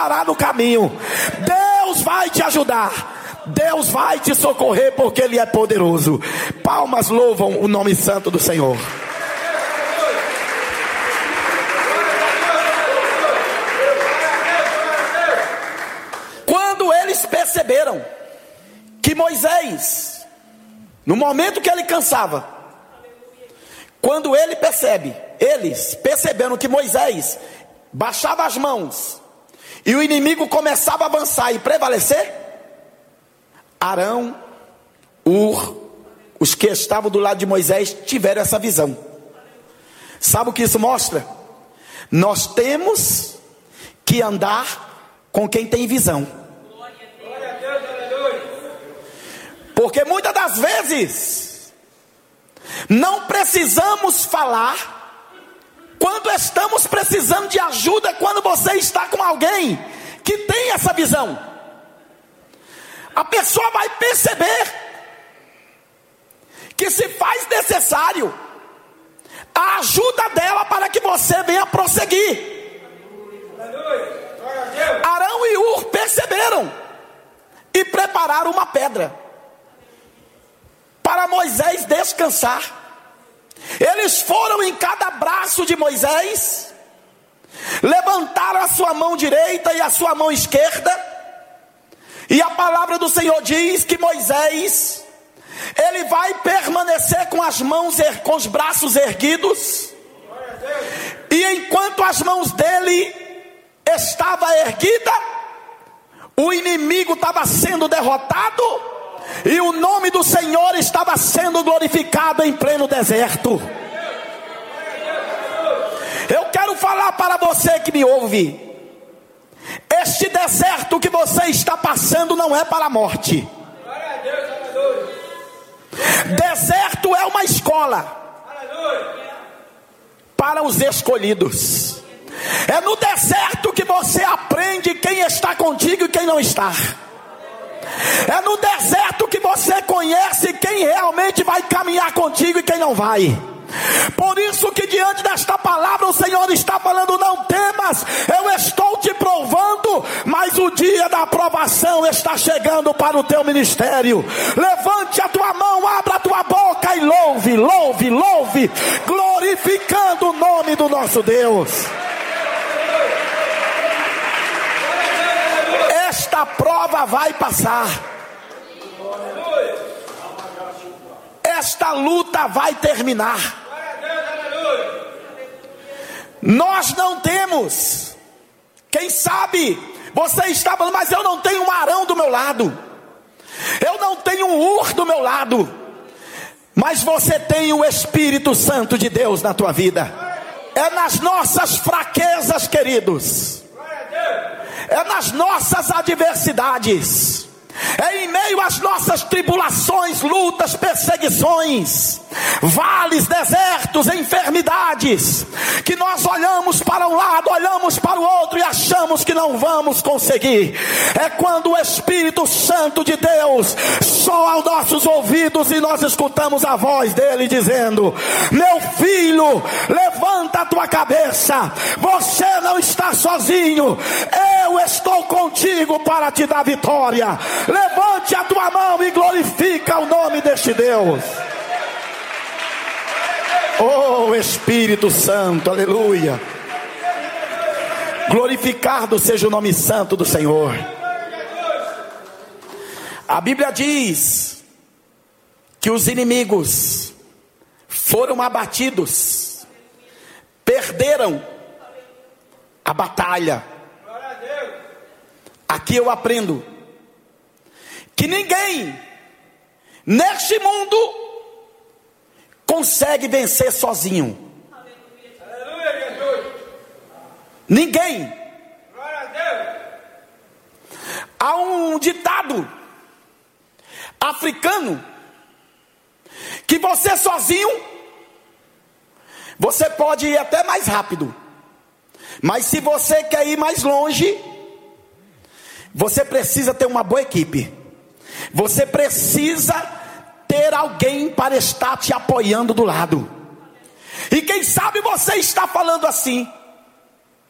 parar no caminho. Deus vai te ajudar. Deus vai te socorrer, porque Ele é poderoso. Palmas louvam o nome santo do Senhor. Quando eles perceberam que Moisés, no momento que ele cansava, quando eles perceberam que Moisés baixava as mãos e o inimigo começava a avançar e prevalecer, Arão, os que estavam do lado de Moisés tiveram essa visão. Sabe o que isso mostra? Nós temos que andar com quem tem visão. Porque muitas das vezes não precisamos falar quando estamos precisando de ajuda, quando você está com alguém que tem essa visão. A pessoa vai perceber que se faz necessário a ajuda dela para que você venha prosseguir. Arão e Ur perceberam e prepararam uma pedra para Moisés descansar. Eles foram em cada braço de Moisés, levantaram a sua mão direita e a sua mão esquerda. E a palavra do Senhor diz que Moisés, ele vai permanecer com com os braços erguidos. E enquanto as mãos dele estavam erguidas, o inimigo estava sendo derrotado e o nome do Senhor estava sendo glorificado em pleno deserto. Eu quero falar para você que me ouve: este deserto que você está passando não é para a morte. Deserto é uma escola para os escolhidos. É no deserto que você aprende quem está contigo e quem não está. É no deserto que você conhece quem realmente vai caminhar contigo e quem não vai. Por isso que diante desta palavra o Senhor está falando: não temas, eu estou te provando, mas o dia da aprovação está chegando para o teu ministério. Levante a tua mão, abra a tua boca e louve, louve, louve, glorificando o nome do nosso Deus. Esta prova vai passar. Esta luta vai terminar. Nós não temos. Quem sabe você está falando: mas eu não tenho um Arão do meu lado, eu não tenho um Ur do meu lado. Mas você tem o Espírito Santo de Deus na tua vida. É nas nossas fraquezas, queridos, é nas nossas adversidades, é em meio às nossas tribulações, lutas, perseguições, vales, desertos, enfermidades, que nós olhamos para um lado, olhamos para o outro e achamos que não vamos conseguir. É quando o Espírito Santo de Deus soa aos nossos ouvidos e nós escutamos a voz dele dizendo: meu filho, levanta a tua cabeça, você não está sozinho, eu estou contigo para te dar vitória. Levante a tua mão e glorifica o nome deste Deus. Oh Espírito Santo, aleluia. Glorificado seja o nome santo do Senhor. A Bíblia diz que os inimigos foram abatidos, perderam a batalha. Aqui eu aprendo que ninguém neste mundo consegue vencer sozinho. Ninguém. Há um ditado africano que você sozinho, você pode ir até mais rápido, mas se você quer ir mais longe, você precisa ter uma boa equipe. Você precisa ter alguém para estar te apoiando do lado. E quem sabe você está falando assim: